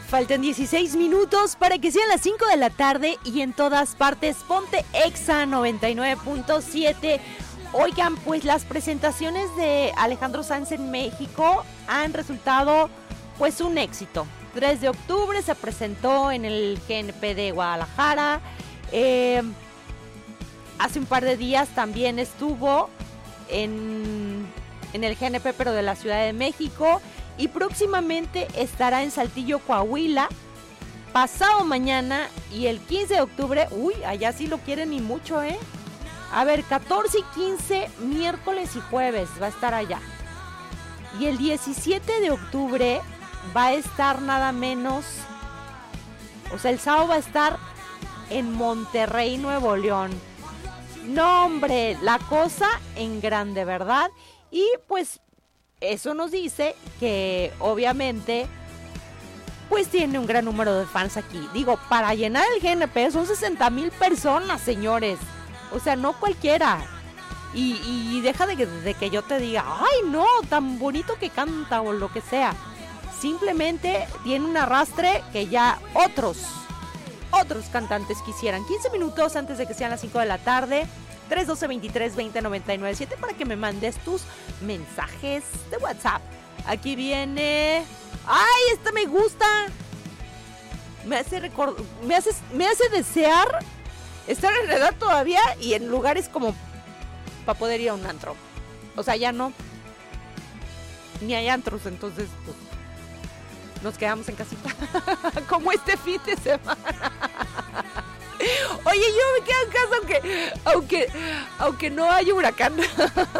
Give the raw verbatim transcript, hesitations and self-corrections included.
Faltan dieciséis minutos para que sean las cinco de la tarde y en todas partes ponte Exa noventa y nueve punto siete. Oigan, pues las presentaciones de Alejandro Sanz en México han resultado pues un éxito. tres de octubre se presentó en el G N P de Guadalajara. Eh, hace un par de días también estuvo en, en el G N P, pero de la Ciudad de México. Y próximamente estará en Saltillo, Coahuila, pasado mañana y el quince de octubre. Uy, allá sí lo quieren y mucho, ¿eh? A ver, catorce y quince, miércoles y jueves va a estar allá. Y el diecisiete de octubre va a estar nada menos, o sea, el sábado va a estar en Monterrey, Nuevo León. No, hombre, la cosa en grande, ¿verdad? Y pues eso nos dice que obviamente pues tiene un gran número de fans aquí. Digo, para llenar el G N P son sesenta mil personas, señores. O sea, no cualquiera. Y, y deja de que, de que yo te diga, ay no, tan bonito que canta o lo que sea. Simplemente tiene un arrastre que ya otros, otros cantantes quisieran. quince minutos antes de que sean las cinco de la tarde. tres uno dos, veintitrés veinte, noventa y nueve siete para que me mandes tus mensajes de WhatsApp. Aquí viene. ¡Ay, esta me gusta! Me hace record... me hace me hace desear estar en edad todavía y en lugares como para poder ir a un antro. O sea, ya no. Ni hay antros, entonces pues nos quedamos en casita. Como este fin de semana. Oye, yo me quedo en casa aunque, aunque, aunque no haya huracán.